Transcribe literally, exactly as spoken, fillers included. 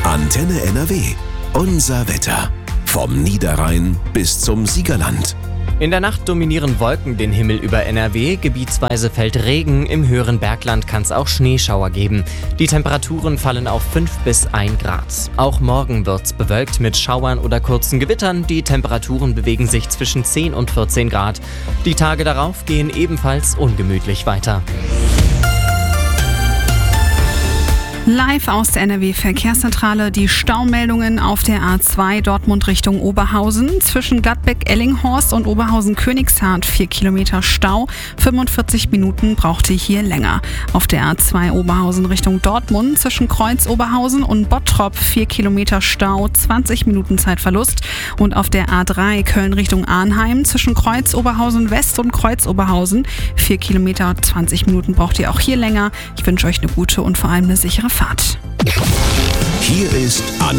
Antenne N R W. Unser Wetter. Vom Niederrhein bis zum Siegerland. In der Nacht dominieren Wolken den Himmel über N R W, gebietsweise fällt Regen, im höheren Bergland kann es auch Schneeschauer geben. Die Temperaturen fallen auf fünf bis ein Grad. Auch morgen wird's bewölkt mit Schauern oder kurzen Gewittern, die Temperaturen bewegen sich zwischen zehn und vierzehn Grad. Die Tage darauf gehen ebenfalls ungemütlich weiter. Live aus der N R W-Verkehrszentrale die Staumeldungen auf der A zwei Dortmund Richtung Oberhausen. Zwischen Gladbeck-Ellinghorst und Oberhausen-Königshardt vier Kilometer Stau. fünfundvierzig Minuten brauchte hier länger. Auf der A zwei Oberhausen Richtung Dortmund zwischen Kreuz-Oberhausen und Bottrop vier Kilometer Stau, zwanzig Minuten Zeitverlust. Und auf der A drei Köln Richtung Arnheim zwischen Kreuz-Oberhausen West und Kreuz-Oberhausen vier Kilometer, zwanzig Minuten braucht ihr auch hier länger. Ich wünsche euch eine gute und vor allem eine sichere Fahrt. Hier ist Antenne